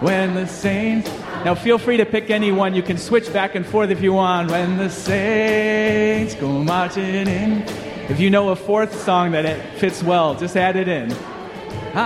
When the saints... Now feel free to pick any one. You can switch back and forth if you want. When the saints go marching in. If you know a fourth song that it fits well, just add it in.